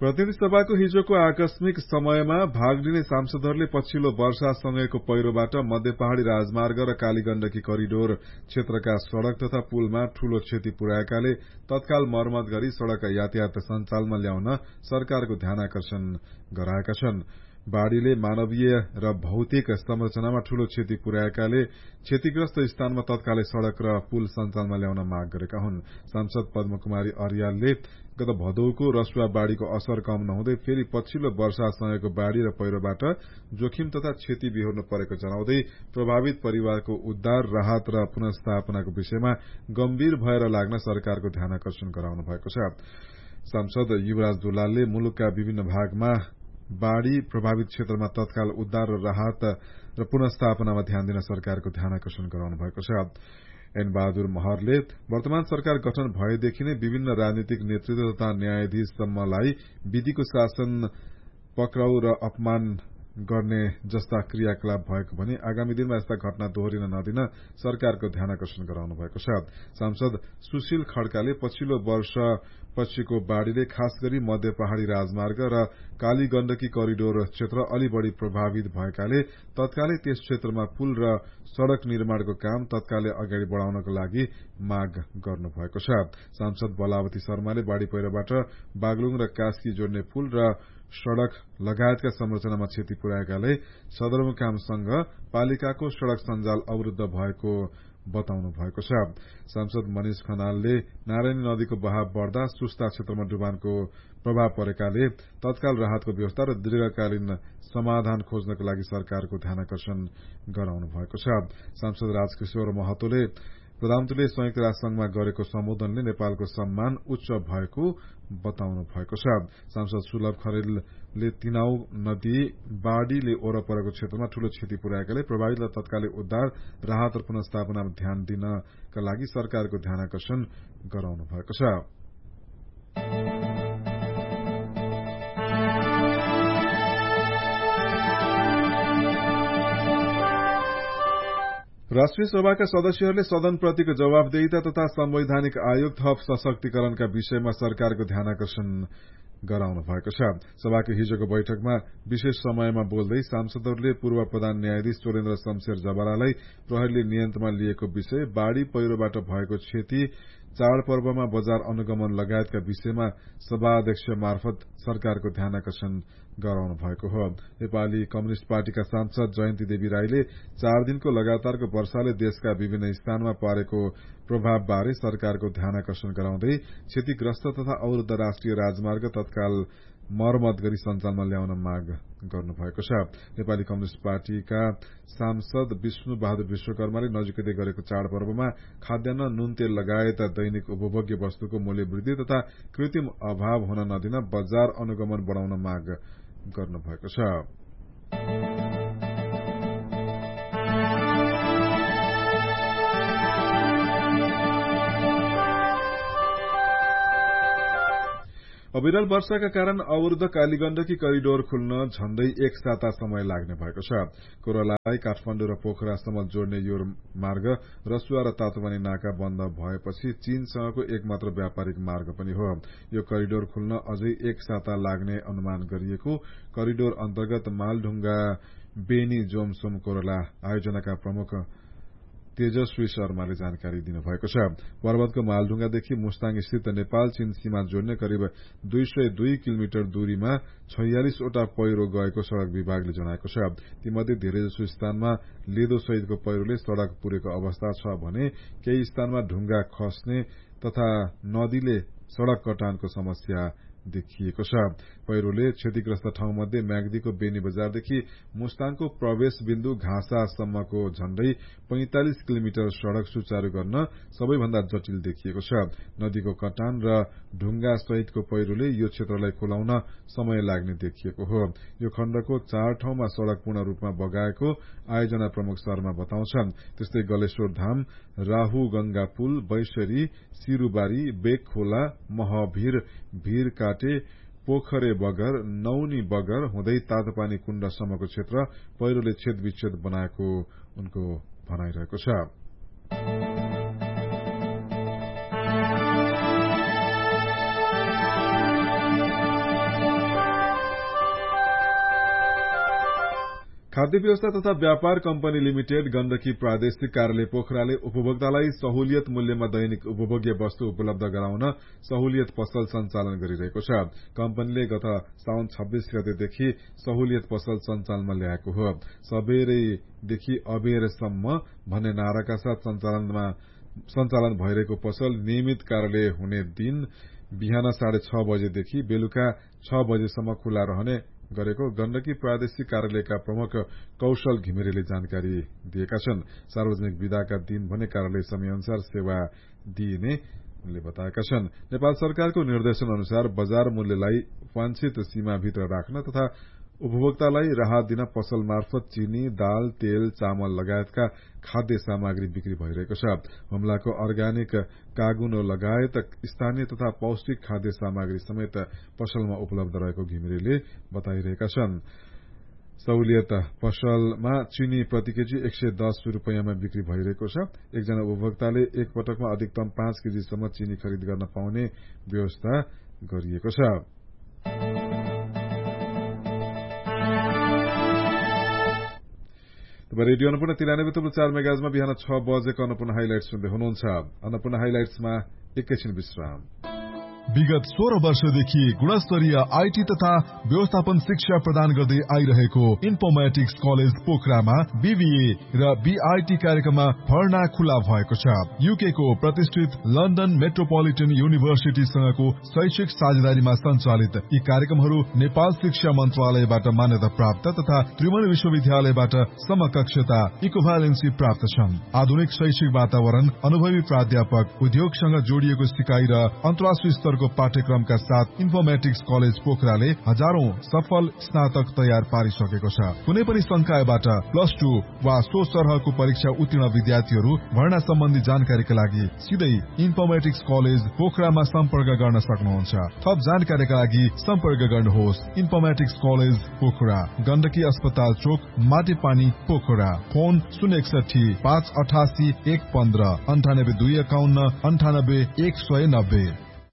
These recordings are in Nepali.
प्रतिनिधि सभाको हिजोको आकस्मिक समयमा भाग लिने सांसदहरूले पछिल्लो वर्षासँगैको पहिरोबाट मध्य पहाड़ी राजमार्ग र कालीगण्डकी करिडोर क्षेत्रका सड़क तथा पुलमा ठूलो क्षति पुर्याएकाले तत्काल मर्मत गरी सड़क यातायात सञ्चालनमा ल्याउन सरकारको ध्यानाकर्षण गराएका छन्। बाढ़ीले मानवीय र भौतिक संरचनामा ठूलो क्षति पुर्याएकाले क्षतिग्रस्त स्थानमा तत्कालै सड़क र पुल सञ्चालनमा ल्याउन माग गरेका हुन्। सांसद पद्मकुमारी अर्यालले गत भदौको रसुवा बाढ़ीको असर कम नहुँदै फेरि पछिल्लो वर्षासँगैको बाढ़ी र पहिरोबाट जोखिम तथा क्षति बिहोर्नु परेको जनाउँदै प्रभावित परिवारको उद्धार, राहत र पुनर्स्थापनाको विषयमा गम्भीर भएर लाग्न सरकारको ध्यानाकर्षण गराउनु भएको छ। सांसद युवराज दुलालले मुलुकका विभिन्न भागमा बाढ़ी प्रभावित क्षेत्रमा तत्काल उद्धार र राहत र पुनर्स्थापनामा ध्यान दिन सरकारको ध्यानाकर्षण गराउनु भएको छ। एन बहादुर महरले वर्तमान सरकार गठन भएदेखि नै विभिन्न राजनीतिक नेतृत्व तथा न्यायाधीशसम्मलाई विधिको शासन पक्राउ र अपमान गर्ने जस्ता क्रियाकलाप भएको भने आगामी दिनमा यस्ता घटना दोहोरिन नदिन सरकारको ध्यानाकर्षण गराउनु भएको छ। सांसद सुशील खड्काले पछिल्लो वर्ष पछिको बाढ़ीले खास गरी मध्य पहाड़ी राजमार्ग र काली गण्डकी करिडोर क्षेत्र अलि बढ़ी प्रभावित भएकाले तत्कालै त्यस क्षेत्रमा पुल र सड़क निर्माणको काम तत्कालै अगाडि बढ़ाउनको लागि माग गर्नु भएको छ। सांसद बलावती शर्माले बाढ़ी पहिरोबाट बागलुङ र कास्की जोड्ने पुल र सड़क लगायतका संरचनामा क्षति पुर्याएकाले सदरमुकामसँग पालिकाको सड़क सञ्जाल अवरूद्ध भएको बताउनु भएको छ। सांसद मनिष खनालले नारायणी नदीको बहाव बढ़दा सुस्ता क्षेत्रमा डुबानको प्रभाव परेकाले तत्काल राहतको व्यवस्था र दीर्घकालीन समाधान खोज्नको लागि सरकारको ध्यानाकर्षण गराउनु भएको छ। सांसद राजकिशोर महतोले प्रधानमन्त्रीले संयुक्त राष्ट्रसंघमा गरेको सम्बोधनले नेपालको सम्मान उच्च भएको बताउनु भएको छ। सांसद सुलभ खरेलले तिनाउ नदी बाढ़ीले ओरपरको क्षेत्रमा ठूलो क्षति पुर्याएकाले प्रभावितलाई तत्कालै उद्धार, राहत र पुनर्स्थापनामा ध्यान दिनका लागि सरकारको ध्यानाकर्षण गराउनु भएको छ। राष्ट्रिय सभाका सदस्यहरूले सदनप्रतिको जवाफदेहिता तथा संवैधानिक आयोग थप सशक्तिकरणका विषयमा सरकारको ध्यानाकर्षण गराउनु भएको छ। सभाको हिजोको बैठकमा विशेष समयमा बोल्दै सांसदहरूले पूर्व प्रधान न्यायाधीश चोरेन्द्र शमशेर जबरालाई प्रहरीले नियन्त्रणमा लिएको विषय, बाढ़ी पहिरोबाट भएको क्षति, चाडपर्वमा बजार अनुगमन लगायतका विषयमा सभाध्यक्ष मार्फत सरकारको ध्यानाकर्षण गराउनु भएको हो। नेपाली कम्युनिष्ट पार्टीका सांसद जयन्ती देवी राईले 4 दिनको लगातारको वर्षाले देशका विभिन्न स्थानमा पारेको प्रभावबारे सरकारको ध्यानाकर्षण गराउँदै क्षतिग्रस्त तथा अवरूद्ध राष्ट्रिय राजमार्ग तत्काल मर्मत गरी सञ्चालनमा ल्याउन माग गर्नुभएको छ। नेपाली कम्युनिष्ट पार्टीका सांसद विष्णु बहादुर विश्वकर्माले नजिकै गरेको चाडपर्वमा खाद्यान्न, नुन, तेल लगायत दैनिक उपभोग्य वस्तुको मूल्य वृद्धि तथा कृत्रिम अभाव हुन नदिन बजार अनुगमन बढ़ाउन माग गर्नुभएको छ। अविरल वर्षाका कारण अवरूद्ध कालीगण्डकी करिडोर खुल्न झण्डै 1 साता समय लाग्ने भएको छ। कोइरालालाई काठमाण्डु र पोखरासम्म जोड्ने यो मार्ग रसुवा र तातोपानी नाका बन्द भएपछि चीनसँगको एकमात्र व्यापारिक मार्ग पनि हो। यो करिडोर खुल्न अझै 1 साता लाग्ने अनुमान गरिएको करिडोर अन्तर्गत मालढुङ्गा बेनी जोमसोम कोइराला आयोजनाका प्रमुख तेजस्वी शर्माले जानकारी दिनुभएको छ। पर्वतको मालढुङ्गादेखि मुस्ताङ स्थित नेपाल चीन सीमा जोड्ने करिब 202 किलोमिटर दूरीमा 46 वटा पहिरो गएको सड़क विभागले जनाएको छ। तीमध्ये धेरैजसो स्थानमा लेदो सहितको पहिरोले सड़क पुरेको अवस्था छ भने केही स्थानमा ढुङ्गा खस्ने तथा नदीले सड़क कटानको समस्या देखिएको छ। पहिरोले क्षतिग्रस्त ठाउँमध्ये म्याग्दीको बेनी बजारदेखि मुस्ताङको प्रवेश बिन्दु घाँसासम्मको झण्डै 45 किलोमिटर सड़क सुचारू गर्न सबैभन्दा जटिल देखिएको छ। नदीको कटान र ढुङ्गा सहितको पहिरोले यो क्षेत्रलाई खुलाउन समय लाग्ने देखिएको हो। यो खण्डको 4 ठाउँमा सड़क पूर्ण रूपमा बगाएको आयोजना प्रमुख शर्मा बताउँछन्। त्यस्तै गलेश्वर धाम, राहु गंगा पुल, बैशरी, सिरुबारी, बेकखोला, महभिर, भीरकाटे, पोखरे बगर, नौनी बगर हुँदै तातोपानी कुण्डसम्मको क्षेत्र पहिरोले छेदविच्छेद बनाएको उनको भनाइरहेको छ। खाद्य व्यवस्था तथा व्यापार कम्पनी लिमिटेड गण्डकी प्रादेशिक कार्यालय पोखराले उपभोक्तालाई सहुलियत मूल्यमा दैनिक उपभोग्य वस्तु उपलब्ध गराउन सहुलियत पसल सञ्चालन गरिरहेको छ। कम्पनीले गत साउन 26 गतेदेखि सहुलियत पसल सञ्चालनमा ल्याएको हो। सबेरैदेखि अबेरसम्म भन्ने नाराका साथ सञ्चालन भइरहेको पसल नियमित कार्यालय हुने दिन बिहान 6:30 बजेदेखि बेलुका 6 बजेसम्म खुला रहने गरेको गण्डकी प्रादेशिक कार्यालयका प्रमुख कौशल घिमिरेले जानकारी दिएका छन्। सार्वजनिक विदाका दिन भने कार्यालय समयअनुसार सेवा दिइने उनले बताएका छन्। नेपाल सरकारको निर्देशन अनुसार बजार मूल्यलाई वाञ्छित सीमाभित्र राख्न तथा उपभोक्तालाई राहत दिन पसल मार्फत चिनी, दाल, तेल, चामल लगायतका खाद्य सामग्री बिक्री भइरहेको छ। हुम्लाको अर्ग्यानिक कागुनो लगायत स्थानीय तथा पौष्टिक खाद्य सामग्री समेत पसलमा उपलब्ध रहेको घिमिरेले बताइरहेका छन्। सहुलियत पसलमा चिनी प्रति केजी 110 रुपियाँमा बिक्री भइरहेको छ। एकजना उपभोक्ताले एक पटकमा अधिकतम 5 केजीसम्म चिनी खरिद गर्न पाउने व्यवस्था गरिएको छ। रेडियो अन्नपूर्ण 93.4 मेगाहर्जमा बिहान 6 बजेको अन्नपूर्ण हाइलाइट्स सुन्दै हुनुहुन्छ। अन्नपूर्ण हाइलाइट्समा एकैछिन विश्राम। विगत 16 वर्षदेखि गुणस्तरीय आईटी तथा व्यवस्थापन शिक्षा प्रदान गर्दै आइरहेको इन्फर्मेटिक्स कलेज पोखरामा बीबीए र बीआईटी कार्यक्रममा भर्ना खुला भएको छ। यूके को प्रतिष्ठित लन्डन मेट्रोपोलिटन युनिभर्सिटीसँगको शैक्षिक साझेदारीमा सञ्चालित यी कार्यक्रमहरू नेपाल शिक्षा मन्त्रालयबाट मान्यता प्राप्त तथा त्रिभुवन विश्वविद्यालयबाट समकक्षता इक्विभ्यालेन्सी प्राप्त छन्। आधुनिक शैक्षिक वातावरण, अनुभवी प्राध्यापक, उद्योगसँग जोडिएको सिकाइ र अन्तर्राष्ट्रिय स्तरको पाठ्यक्रमका साथ इन्फर्मेटिक्स कलेज पोखराले हजारौं सफल स्नातक तयार पारिसकेको छ। कुनै पनि संकायबाट +2 वा सो सरहको परीक्षा उत्तीर्ण विद्यार्थीहरू भर्ना सम्बन्धी जानकारीका लागि सिधै इन्फर्मेटिक्स कलेज पोखरामा सम्पर्क गर्न सक्नुहुन्छ। थप जानकारीका लागि सम्पर्क गर्नुहोस्। इन्फर्मेटिक्स कलेज पोखरा, गण्डकी अस्पताल चोक, माटेपानी, पोखरा। फोन 061 588 115 98 251 98 190।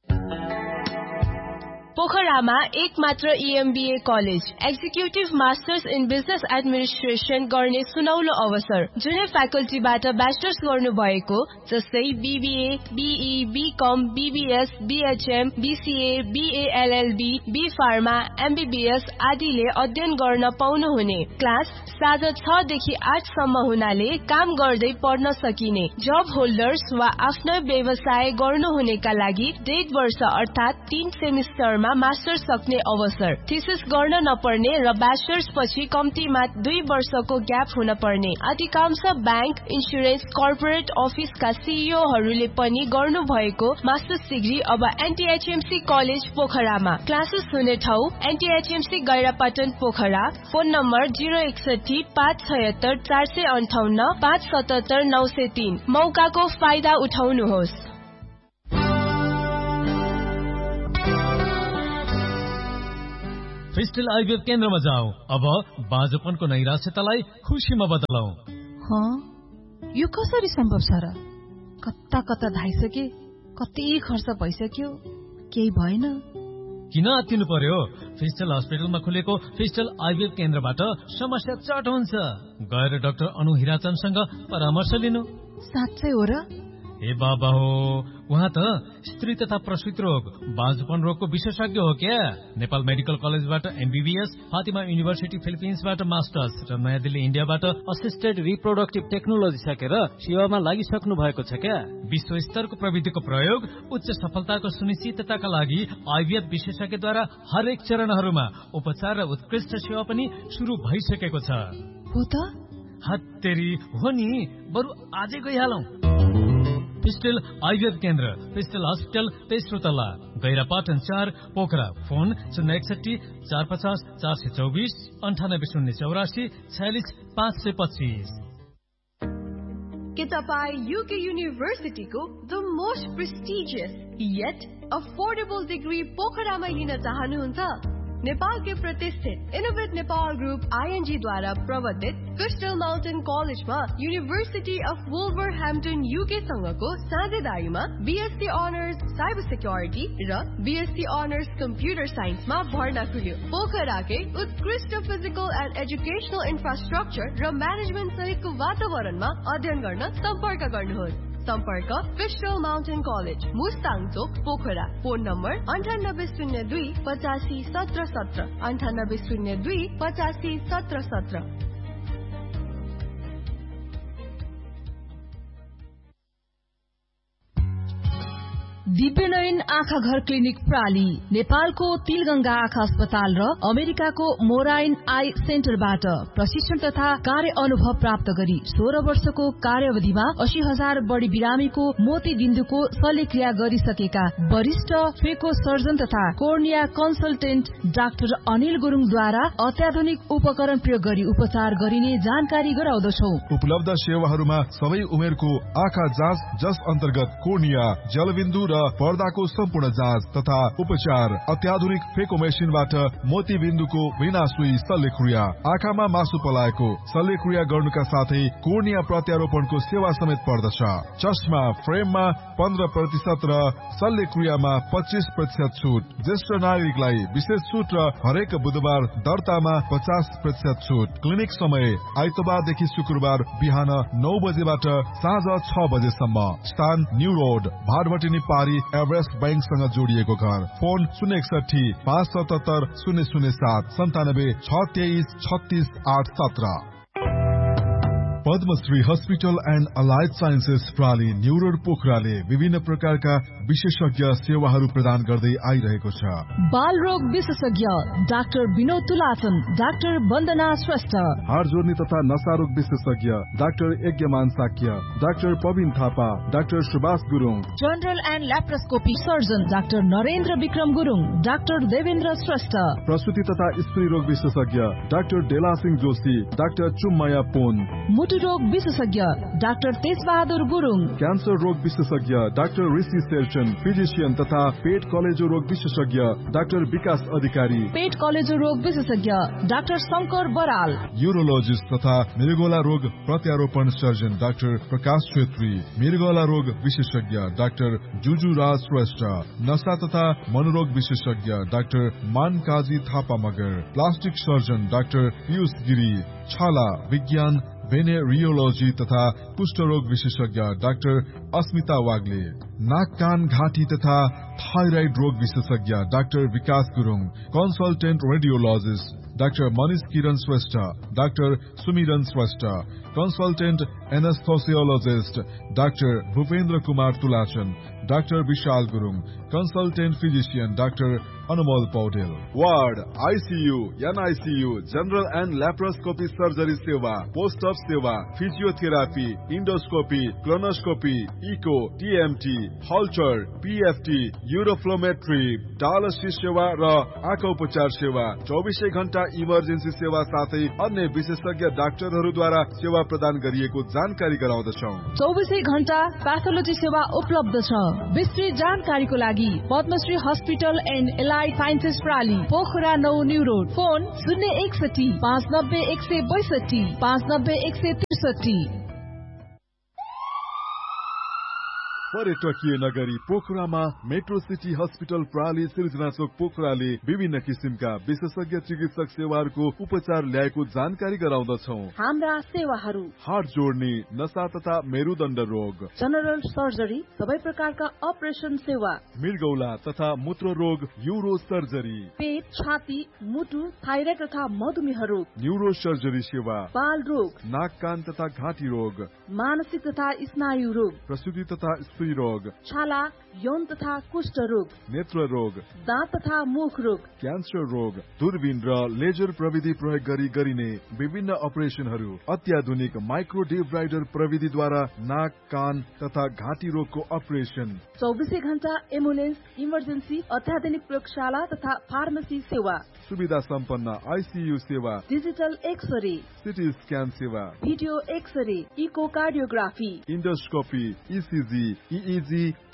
पोखरामा एक मात्र EMBA college, executive masters in business administration गर्ने सुनौलो अवसर। जुनै फ्याकल्टीबाट ब्याचलर्स गर्नु भएको जस्तै BBA, BE, BCom, BBS, BHM, BCA, BA LLB, B Pharma, MBBS आदिले अध्ययन गर्न पाउनुहुने। क्लास साँझ 6 देखि 8 सम्म हुनाले काम गर्दै पढ्न सकिने। जब होल्डर्स वा आफ्नो व्यवसाय गर्नुहुनेका लागि 1.5 वर्ष अर्थात 3 सेमिस्टरमा मास्टर्स सक्ने अवसर। थीसिस गर्न नपर्ने र ब्याचलर्स पछि कम्तीमा 2 वर्षको ग्याप हुन पर्ने। अधिकांश बैंक, इन्स्योरेन्स, कर्पोरेट अफिसका सीईओहरूले पनि गर्नु भएको मास्टर्स डिग्री अब NTHMC कलेज पोखरामा। क्लासेस हुने ठाउँ NTHMC गैरापाटन पोखरा। Phone number 061 576 458 577 903। मौकाको फाइदा उठाउनुहोस्। फिस्टल आइभीएफ केन्द्रमा जाऊ। अब बाँझोपनको नैराश्यतालाई खुसीमा बदलौ। यो कसरी सम्भव छ र? कता धाइसके, कति खर्च भइसक्यो, केही भएन। किन आत्तिनु पर्यो? फिस्टल हस्पिटलमा खुलेको फिस्टल आइभीएफ केन्द्रबाट समस्या चट हुन्छ। गएर डाक्टर अनु हिराचन्दसँग परामर्श लिनु। साँच्चै हो र? हे बाबा हो, उहाँ त स्त्री तथा प्रसूति रोग, बाँझोपन रोगको विशेषज्ञ हो क्या। नेपाल मेडिकल कलेजबाट MBBS, फातिमा युनिभर्सिटी फिलिपिन्सबाट मास्टर्स र नयाँ दिल्ली इन्डियाबाट असिस्टेड रिप्रोडक्टिभ टेक्नोलोजी सकेर सेवामा लागिसक्नु भएको छ क्या। विश्व स्तरको प्रविधिको प्रयोग उच्च सफलताको सुनिश्चितताका लागि आइभीएफ विशेषज्ञद्वारा हरेक चरणहरूमा उपचार र उत्कृष्ट सेवा पनि शुरू भइसकेको छ। हो त? हत्तेरी हो नि, बरु आजै गइहालौं। फिस्टल आइभीएफ केन्द्र, फिस्टल हस्पिटल, तेस्रो तल्ला, गैरापाटन 4, पोखरा। फोन 061 450 424 98 084 46 525। के तपाईँ UK युनिभर्सिटीको the most prestigious yet affordable degree पोखरामा लिन चाहनुहुन्छ? नेपाल के प्रतिष्ठित इनोवेट नेपाल ग्रुप ING द्वारा प्रवर्तित क्रिस्टल माउन्टेन कलेजमा university of वुल्भरह्याम्पटन UK सँगको साझेदारीमा BSc honours cyber security र BSc अनर्स कम्प्युटर साइन्समा भर्ना खुल्यो। पोखराकै उत्कृष्ट फिजिकल एन्ड एजुकेशनल इन्फ्रास्ट्रक्चर र म्यानेजमेन्ट सहितको वातावरणमा अध्ययन गर्न सम्पर्क गर्नुहोस्। सम्पर्क क्रिस्टल माउन्टेन कलेज, मुस्ताङ चोक, पोखरा। Phone number 9802 85 17 17 9802 85 17 17। दिव्यनयन आँखा घर क्लिनिक प्राली नेपालको तिलगंगा आँखा अस्पताल र अमेरिकाको मोराइन आई सेन्टरबाट प्रशिक्षण तथा कार्य अनुभव प्राप्त गरी 16 वर्षको कार्यावधिमा 80,000 बढी बिरामीको मोती बिन्दुको शल्यक्रिया गरिसकेका वरिष्ठ फेको सर्जन तथा कोर्निया कन्सल्टेन्ट डाक्टर अनिल गुरुङद्वारा अत्याधुनिक उपकरण प्रयोग गरी उपचार गरिने जानकारी गराउँदछौ। उपलब्ध सेवाहरूमा सबै उमेरको आँखा जाँच, जस अन्तर्गत कोर्निया, जलबिन्दु र पर्दाको सम्पूर्ण जाँच तथा उपचार, अत्याधुनिक फेको मेसिनबाट मोती बिन्दुको बिना सुई शल्यक्रिया, आँखामा मासु पलाएको शल्यक्रिया गर्नुका साथै कोर्निया प्रत्यारोपणको सेवा समेत पर्दछ। चस्मा फ्रेममा 15% र शल्यक्रियामा 25% छुट। ज्येष्ठ नागरिकलाई विशेष छुट र हरेक बुधबार दर्तामा 50% छुट। क्लिनिक समय आइतबारदेखि शुक्रबार बिहान 9 बजेबाट साँझ 6 बजेसम्म। स्थान न्यू रोड, भाटभटिनी पारी, एभरेस्ट बैंकसँग जोडिएको घर। Phone 061 577 007 97 623 36 817। Padmashri hospital and allied sciences प्राली New Road पोखराले विभिन्न प्रकारका विशेषज्ञ सेवाहरू प्रदान गर्दै आइरहेको छ। बाल रोग विशेषज्ञ डाक्टर विनोद तुलाचन, डाक्टर वन्दना श्रेष्ठ। हाड जोड्ने तथा नशा रोग विशेषज्ञ doctor यज्ञमान Shakya, doctor पविन Thapa, doctor Subhash Gurung. General and laparoscopy surgeon doctor Narendra Vikram Gurung, doctor Devendra Shrestha. प्रसुति तथा स्त्री रोग विशेषज्ञ डाक्टर डेला सिंह जोशी, डाक्टर चुम्मया पोन। रोग विशेषज्ञ डाक्टर तेजबहादुर गुरुङ। क्यान्सर रोग विशेषज्ञ डाक्टर ऋषि शेरचन। फिजिशियन तथा पेट कलेजो रोग विशेषज्ञ डाक्टर विकास अधिकारी। पेट कलेजो रोग विशेषज्ञ डाक्टर शंकर बराल। यूरोलोजिस्ट तथा मृगौला रोग प्रत्यारोपण सर्जन डाक्टर प्रकाश छेत्री। मृगौला रोग विशेषज्ञ डाक्टर जुजु राज श्रेष्ठ। नशा तथा मनोरोग विशेषज्ञ doctor मानकाजी Thapa Magar. Plastic surgeon doctor Piyush Giri. छाला विज्ञान भेनेरियोलोजी तथा कुष्ठरोग विशेषज्ञ डाक्टर अस्मिता वाग्ले। नाक कान घाँटी तथा थाइराइड रोग विशेषज्ञ डाक्टर विकास Gurung. Consultant radiologist doctor Manish किरण श्रेष्ठ, डाक्टर सुमिरन Shrestha. Consultant एनेस्थोसियोलोजिस्ट doctor Bhupendra Kumar तुलाचन, doctor Vishal Gurung. Consultant physician doctor Anmol Paudel. Ward, ICU, एनआइसियू, general and laparoscopy surgery सेवा, पोस्ट अप सेवा, physiotherapy, endoscopy, colonoscopy, eco, TMT, हल्चर, PFT, uroflowmetry, dialysis सेवा र आँखा उपचार सेवा, 24 घण्टा इमर्जेन्सी सेवा साथै अन्य विशेषज्ञ डाक्टरहरूद्वारा सेवा प्रदान गरिएको जानकारी गराउँदछौँ। 24 घण्टा प्याथोलोजी सेवा उपलब्ध छ। विस्तृत जानकारीको लागि Padmashri hospital and allied sciences प्राली, Pokhara 9 new road. Phone 061 590 162 590 163। पर्यटकीय नगरी पोखरामा मेट्रो सिटी हस्पिटल प्राली सिर्जना चोक पोखराले विभिन्न किसिमका विशेषज्ञ चिकित्सक सेवाहरूको उपचार ल्याएको जानकारी गराउँदछौ। हाम्रा सेवाहरू: हाड जोड्ने, नशा तथा मेरुदण्ड रोग, जनरल सर्जरी, सबै प्रकारका अपरेसन सेवा, मृगौला तथा मूत्र रोग, यूरो सर्जरी, पेट, छाती, मुटु, थाइराइड तथा मधुमेह रोग, न्यूरो सर्जरी सेवा, बाल रोग, नाक कान तथा घाँटी रोग, मानसिक तथा स्नायु रोग, प्रसूति तथा स्त्री रोग, छाला, यौन तथा कुष्ठ रोग, नेत्र रोग, दाँत तथा मुख रोग, क्यान्सर रोग, दूरबीन र लेजर प्रविधि प्रयोग गरी गरिने विभिन्न अपरेसनहरू, अत्याधुनिक माइक्रो डिब्राइडर प्रविधिद्वारा नाक, कान तथा घाँटी रोगको अपरेसन, 24 घण्टा एम्बुलेन्स, इमर्जेन्सी, अत्याधुनिक प्रयोगशाला तथा फार्मेसी सेवा, सुविधा सम्पन्न आइसियू सेवा, डिजिटल एक्सरे, सिटी स्क्यान सेवा, video x-ray, echocardiography, endoscopy, ECG, इइजी, PT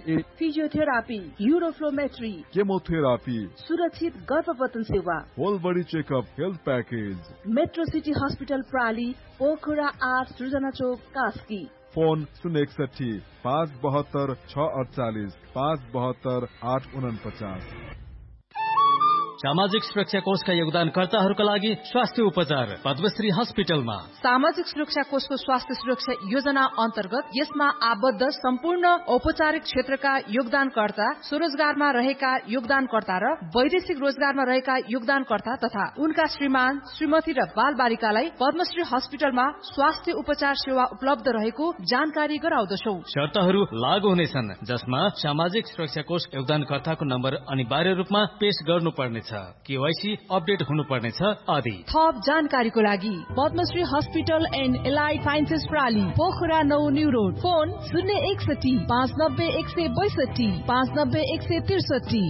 physiotherapy, uroflowmetry, chemotherapy, सुरक्षित गर्भपतन सेवा, whole body checkup health package. Metro city hospital प्राली, Pokhara 8 सृजना चोक कास्की। फोन 061 572 648 572 849। सामाजिक सुरक्षा कोषका योगदानकर्ताहरूका लागि स्वास्थ्य उपचार पद्मश्री हस्पिटलमा। सामाजिक सुरक्षा कोषको स्वास्थ्य सुरक्षा योजना अन्तर्गत यसमा आबद्ध सम्पूर्ण औपचारिक क्षेत्रका योगदानकर्ता, स्वरोजगारमा रहेका योगदानकर्ता र वैदेशिक रोजगारमा रहेका योगदानकर्ता तथा उनका श्रीमान, श्रीमती र बाल बालिकालाई पद्मश्री हस्पिटलमा स्वास्थ्य उपचार सेवा उपलब्ध रहेको जानकारी गराउँदछौ। शर्तहरू लागू हुनेछन्, जसमा सामाजिक सुरक्षा कोष योगदानकर्ताको नम्बर अनिवार्य रूपमा पेश गर्नुपर्नेछ, केवाईसी अपडेट हुनुपर्नेछ आदि। थप जानकारीको लागि Padmashri hospital and allied sciences प्राली, Pokhara 9 new road. Phone 061 590 162 590 163।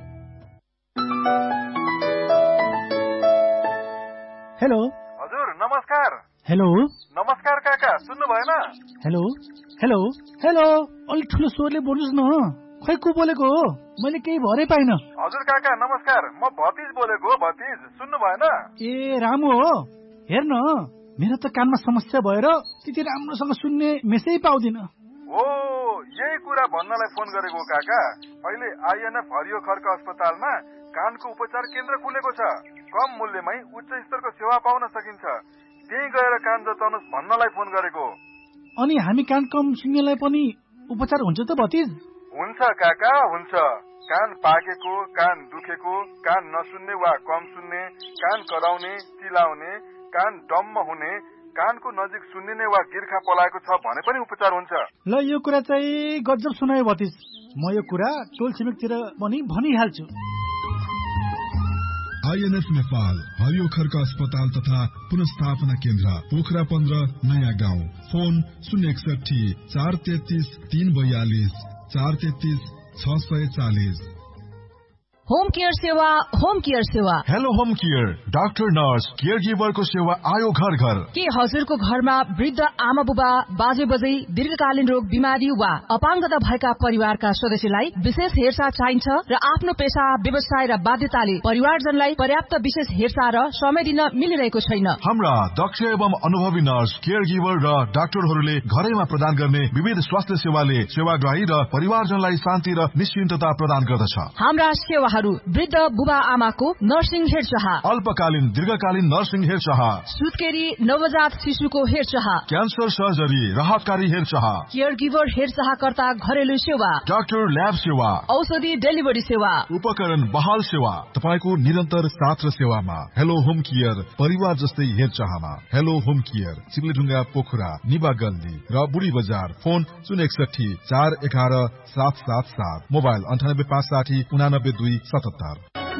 Hello हजुर, नमस्कार। हेलो नमस्कार काका, सुन्नु भएन? हेलो हेलो हेलो, अलिक ठुलो स्वरले बोल्नुहोस् न। खै को बोलेको हो? मैले केही भरै पाइन। हजुर काका नमस्कार, म भतिज बोलेको हो। भतिज सुन्नु भएन? ए रामु हो। हेर्न, मेरो त कानमा समस्या भएर त्यति राम्रोसँग सुन्ने मेसै पाउँदिन। ओ, यही कुरा भन्नलाई फोन गरेको काका। अहिले आइएनएफ हरियो खर्क अस्पतालमा कानको उपचार केन्द्र खुलेको छ। कम मूल्यमै उच्च स्तरको सेवा पाउन सकिन्छ। त्यही गएर कान जताउनुहोस् भन्नलाई फोन गरेको। अनि हामी कान कम सुन्नेलाई पनि उपचार हुन्छ त भतिज? हुन्छ काका, हुन्छ। कान पाकेको, कान दुखेको, कान नसुन्ने वा कम सुन्ने, कान कराउने, चिलाउने, कान डम्म हुने, कानको नजिक सुन्निने वा गिर्खा पलाएको छ भने पनि उपचार हुन्छ। ल, यो कुरा चाहिँ गजब सुनायो भतिज। म यो कुरा टोल छिमेकतिर पनि भनिहाल्छु। आइएनएफ नेपाल हरियो खर्क अस्पताल तथा पुनर्स्थापना केन्द्र, पोखरा 15 नयाँ गाउँ। फोन 061 433 342 433 640। होम केयर सेवा, होम केयर सेवा। Hello home care, doctor nurse care गिभरको सेवा आयो घर घर। के हजुरको घरमा वृद्ध आमा बुबा, बाजे बजै, दीर्घकालीन रोग बिमारी वा अपाङ्गता भएका परिवारका सदस्यलाई विशेष हेरचाह चाहिन्छ र आफ्नो पेशा, व्यवसाय र बाध्यताले परिवारजनलाई पर्याप्त विशेष हेरचाह र समय दिन मिलिरहेको छैन। हाम्रा दक्ष एवं अनुभवी नर्स, केयर गिभर र डाक्टरहरूले घरैमा प्रदान गर्ने विविध स्वास्थ्य सेवाले सेवाग्राही र परिवारजनलाई शान्ति र निश्चिन्तता प्रदान गर्दछ। हाम्रा सेवा वृद्ध बुबा आमाको नर्सिङ हेरचाह, अल्पकालीन दीर्घकालीन नर्सिङ हेरचाह, सुत्केरी नवजात शिशुको हेरचाह, क्यान्सर सर्जरी, राहतकारी हेरचाह, केयर गिभर हेरचाहकर्ता घरेलु सेवा, डाक्टर ल्याब सेवा, औषधि डेलिभरी सेवा, उपकरण बहाल सेवा, तपाईको निरन्तर साथ र सेवामा। हेलो होम केयर, परिवार जस्तै हेरचाहमा। हेलो होम केयर, चिप्लेढुङ्गा, पोखरा, निबा गल्ली र बुढी बजार। Phone 061 411 777, mobile 98 560 89 2 77।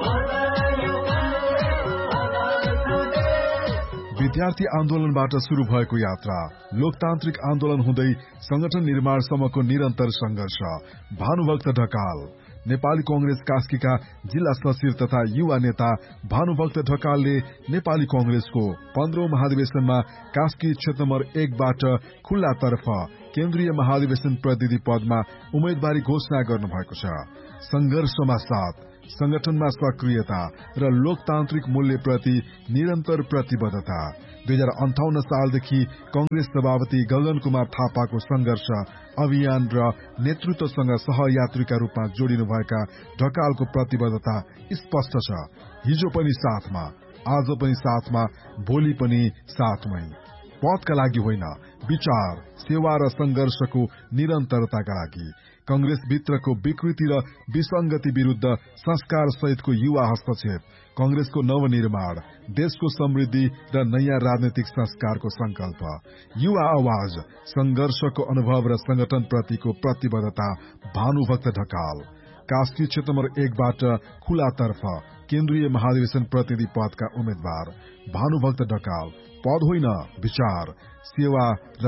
विद्यार्थी आन्दोलनबाट शुरू भएको यात्रा लोकतान्त्रिक आन्दोलन हुँदै संगठन निर्माणसम्मको निरन्तर संघर्ष। भानुभक्त ढकाल। नेपाली कांग्रेस कास्कीका जिल्ला सचिव तथा युवा नेता भानुभक्त ढकालले नेपाली कांग्रेसको 15औं महाधिवेशनमा कास्की क्षेत्र नम्बर 1 बाट खुल्लातर्फ केन्द्रीय महाधिवेशन प्रतिनिधि पदमा उम्मेदवारी घोषणा गर्नुभएको छ। संघर्षमा साथ, संगठनमा सक्रियता र लोकतान्त्रिक मूल्यप्रति निरन्तर प्रतिबद्धता। 2058 सालदेखि कांग्रेस सभापति गगन कुमार थापाको संघर्ष अभियान र नेतृत्वसँग सहयात्रीका रूपमा जोडिनुभएका ढकालको प्रतिबद्धता स्पष्ट छ। हिजो पनि साथमा, आज पनि साथमा, भोलि पनि साथमै। पदका लागि होइन, विचार, सेवा र संघर्षको निरन्तरताका लागि। कांग्रेस भित्रको विकृति र विसंगति विरुद्ध संस्कार सहितको युवा हस्तक्षेप, कांग्रेसको नवनिर्माण, देशको समृद्धि र नयाँ राजनीतिक संस्कारको संकल्प। युवा आवाज, संघर्षको अनुभव र संगठन प्रतिको प्रतिबद्धता। भानुभक्त ढकाल। कास्की क्षेत्र नम्बर 1 बाट खुलातर्फ केन्द्रीय महाधिवेशन प्रतिनिधि पदका उम्मेद्वार भानुभक्त ढकाल। पद होइन, विचार, सेवा र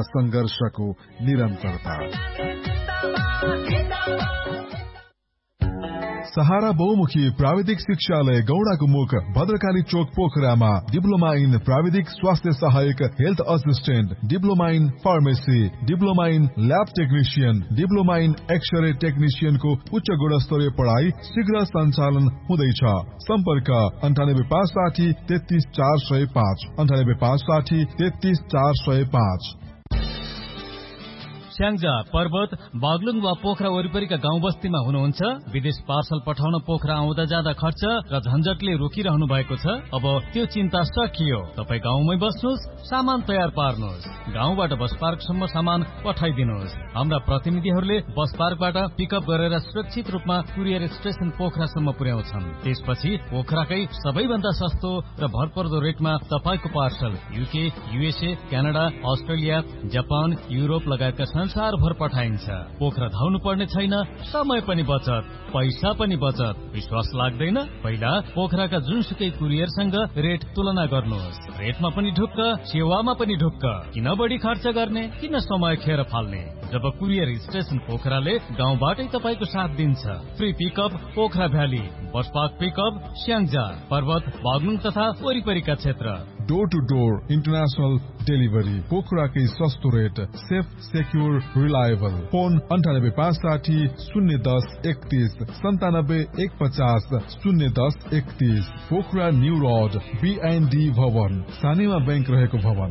सहारा बहुमुखी प्राविधिक शिक्षालय गौडाको मुख भद्रकाली चोक पोखरामा डिप्लोमा इन प्राविधिक स्वास्थ्य सहायक health assistant, diploma in pharmacy, diploma in lab technician, diploma in x-ray टेक्निशियनको उच्च गुणस्तरीय पढाइ शीघ्र सञ्चालन हुँदैछ। सम्पर्क 9856 33405 9856 33405। स्याङ्जा, पर्वत, बागलुङ वा पोखरा वरिपरिका गाउँ बस्तीमा हुनुहुन्छ? विदेश पार्सल पठाउन पोखरा आउँदा जाँदा खर्च र झन्झटले रोकिरहनु भएको छ? अब त्यो चिन्ता सकियो। तपाईँ गाउँमै बस्नुहोस्, सामान तयार पार्नुहोस्, गाउँबाट बस पार्कसम्म सामान पठाइदिनुहोस्। हाम्रा प्रतिनिधिहरूले बस पार्कबाट पिकअप गरेर सुरक्षित रूपमा कुरियर स्टेशन पोखरासम्म पुर्याउँछन्। त्यसपछि पोखराकै सबैभन्दा सस्तो र भरपर्दो रेटमा तपाईँको parcel UK, USA, Canada, Australia, Japan, Europe लगायतका संसारभर पठाइन्छ। पोखरा धाउनु पर्ने छैन, समय पनि बचत, पैसा पनि बचत। विश्वास लाग्दैन? पहिला पोखराका जुनसुकै कुरियरसँग रेट तुलना गर्नुहोस्। रेटमा पनि ढुक्क, सेवामा पनि ढुक्क। किन बढी खर्च गर्ने, किन समय खेर फाल्ने? जब कुरियर स्टेशन पोखराले गाउँबाटै तपाईँको साथ दिन्छ। Free pickup Pokhara valley, bus park pickup Syangja, पर्वत, बागलुङ तथा वरिपरिका क्षेत्र। Door two door international delivery, पोखराकै सस्तो rate, safe, secure, reliable. Phone 9856 010 31 97 150 010 31। Pokhara new road, BND भवन, सानीमा बैंक रहेको भवन।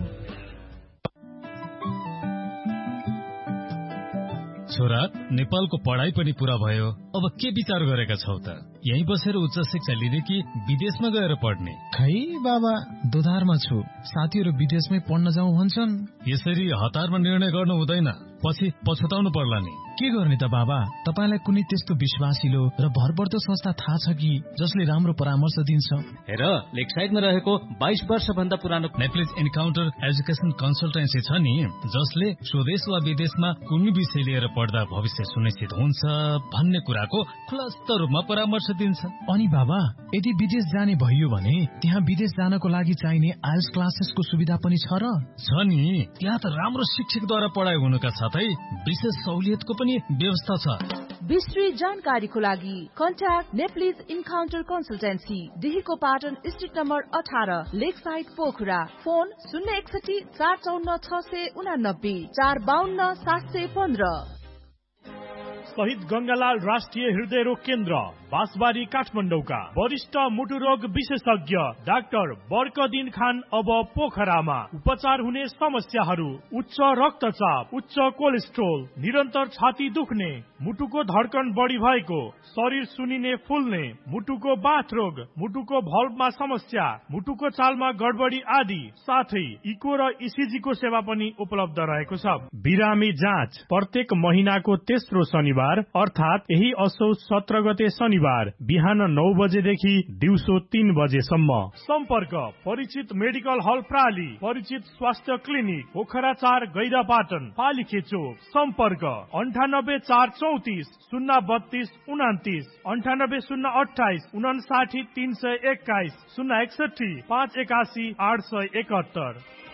छोरा, नेपालको पढाइ पनि पूरा भयो, अब के विचार गरेका छौ त? यही बसेर उच्च शिक्षा लिने कि विदेशमा गएर पढ्ने? खै बाबा, दोधारमा छु। साथीहरू विदेशमै पढ्न जाउँ भन्छन्। यसरी हतारमा निर्णय गर्नु हुँदैन, पछि पछुताउनु पर्ला नि। के गर्ने त बाबा? तपाईलाई कुनै त्यस्तो विश्वासिलो र भरपर्दो संस्था थाहा छ कि जसले राम्रो परामर्श दिन्छ? हेर, लेकसाइडमा रहेको 22 वर्ष भन्दा पुरानो नेप्लिज इन्काउन्टर एजुकेसन कन्सल्टेन्सी छ नि, जसले स्वदेश वा विदेशमा कुनै विषय लिएर पढ्दा भविष्य सुनिश्चित हुन्छ भन्ने कुराको खुलस्त रूपमा परामर्श दिन्छ। अनि बाबा, यदि विदेश जाने भइयो भने त्यहाँ विदेश जानको लागि चाहिने आइएल्स क्लासेसको सुविधा पनि छ र? छ नि, त्यहाँ त राम्रो शिक्षकद्वारा पढाइ हुनुका साथै विशेष सहुलियतको पनि व्यवस्था छ। विस्तृत जानकारीको लागि contact Nepalese encounter consultancy, दिहीको Patan street number 18, Lakeside Pokhara. Phone 061 454 689 452 715। शहीद गंगालाल राष्ट्रिय हृदय रोग केन्द्र, बाँसबारी, काठमाडौँका वरिष्ठ मुटु रोग विशेषज्ञ डाक्टर बर्कदिन खान अब पोखरामा। उपचार हुने समस्याहरू: उच्च रक्तचाप, उच्च कोलेस्ट्रोल, निरन्तर छाती दुख्ने, मुटुको धड्कन बढी भएको, शरीर सुनिने फुल्ने, मुटुको बाथ रोग, मुटुको भल्भमा समस्या, मुटुको चालमा गडबडी आदि, साथै इको र इसिजी को सेवा पनि उपलब्ध रहेको छ। बिरामी जाँच प्रत्येक महिनाको तेस्रो शनिबार अर्थात यही असोज 17 गते शनिबार बिहान 9 बजेदेखि दिउँसो 3 बजेसम्म। सम्पर्क परिचित मेडिकल हल प्राली, परिचित स्वास्थ्य क्लिनिक पोखरा 4 गैरापाटन, पालिखे चोक। सम्पर्क 98 434 032 29 98 028 59 321 061 581 871।